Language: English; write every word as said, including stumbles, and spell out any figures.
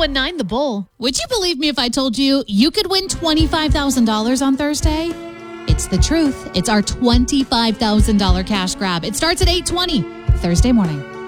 one nine The Bull. Would you believe me if I told you you could win twenty-five thousand dollars on Thursday? It's the truth. It's our twenty-five thousand dollars cash grab. It starts at eight twenty Thursday morning.